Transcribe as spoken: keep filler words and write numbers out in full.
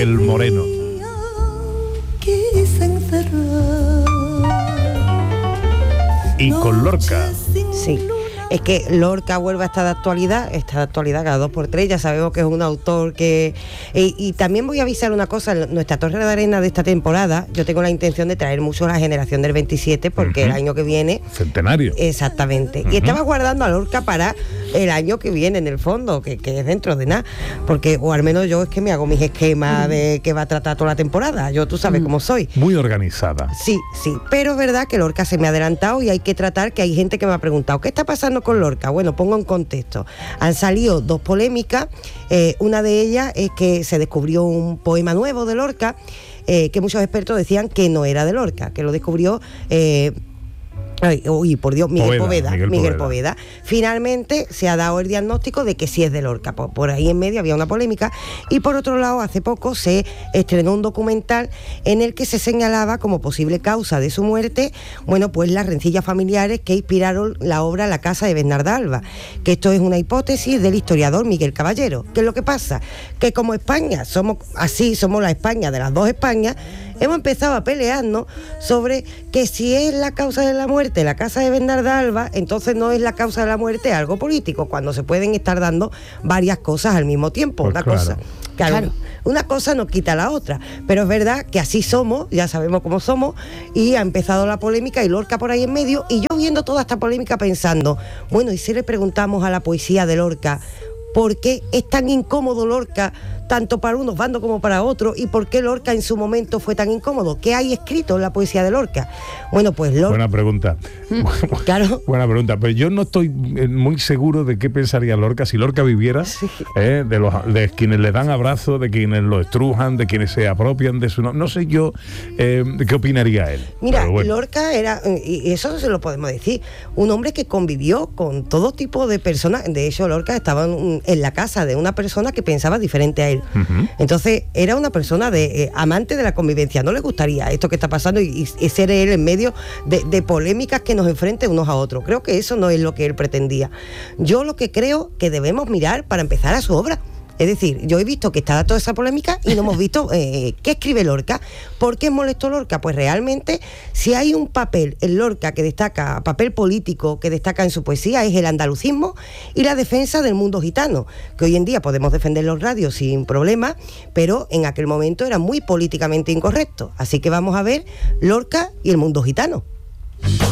Miguel Moreno. Y con Lorca. Sí. Es que Lorca vuelve a estar de actualidad, está de actualidad cada dos por tres, ya sabemos que es un autor que... Y, y también voy a avisar una cosa, nuestra Torre de Arena de esta temporada, yo tengo la intención de traer mucho a la generación del veintisiete, porque uh-huh. el año que viene... Centenario. Exactamente. Uh-huh. Y estaba guardando a Lorca para el año que viene, en el fondo, que, que es dentro de nada, porque, o al menos yo es que me hago mis esquemas uh-huh. de que va a tratar toda la temporada, yo tú sabes uh-huh. cómo soy. Muy organizada. Sí, sí, pero es verdad que Lorca se me ha adelantado y hay que tratar, que hay gente que me ha preguntado, ¿qué está pasando con Lorca? Bueno, pongo en contexto. Han salido dos polémicas, eh, una de ellas es que se descubrió un poema nuevo de Lorca, eh, que muchos expertos decían que no era de Lorca, que lo descubrió... Eh, Ay, uy, por Dios, Miguel Poveda, Poveda Miguel, Miguel Poveda. Poveda. Finalmente se ha dado el diagnóstico de que sí es de Lorca. Por, por ahí en medio había una polémica. Y por otro lado, hace poco se estrenó un documental en el que se señalaba como posible causa de su muerte, bueno, pues las rencillas familiares que inspiraron la obra La casa de Bernarda Alba. Que esto es una hipótesis del historiador Miguel Caballero. ¿Qué es lo que pasa? Que como España, somos así, somos la España de las dos Españas, hemos empezado a pelearnos sobre que si es la causa de la muerte la casa de Bernarda Alba, entonces no es la causa de la muerte algo político, cuando se pueden estar dando varias cosas al mismo tiempo. Pues una claro. cosa, claro, claro, una cosa no quita la otra, pero es verdad que así somos, ya sabemos cómo somos, y ha empezado la polémica y Lorca por ahí en medio, y yo viendo toda esta polémica pensando, bueno, y si le preguntamos a la poesía de Lorca, ¿por qué es tan incómodo Lorca, tanto para unos bandos como para otros? ¿Y por qué Lorca en su momento fue tan incómodo? ¿Qué hay escrito en la poesía de Lorca? Bueno, pues Lorca... Buena pregunta. Claro. Buena pregunta. Pero yo no estoy muy seguro de qué pensaría Lorca si Lorca viviera, sí. eh, de, los, de quienes le dan abrazos, de quienes lo estrujan, de quienes se apropian de su... No, no sé yo eh, qué opinaría él. Mira, bueno. Lorca era, y eso se lo podemos decir, un hombre que convivió con todo tipo de personas. De hecho, Lorca estaba en, en la casa de una persona que pensaba diferente a él. Uh-huh. Entonces era una persona de eh, amante de la convivencia. No le gustaría esto que está pasando y, y ser él en medio de, de polémicas que nos enfrenten unos a otros. Creo que eso no es lo que él pretendía. Yo lo que creo que debemos mirar para empezar a su obra. Es decir, yo he visto que está toda esa polémica y no hemos visto eh, qué escribe Lorca. ¿Por qué molestó Lorca? Pues realmente, si hay un papel en Lorca que destaca, papel político que destaca en su poesía, es el andalucismo y la defensa del mundo gitano, que hoy en día podemos defender los radios sin problema, pero en aquel momento era muy políticamente incorrecto. Así que vamos a ver Lorca y el mundo gitano.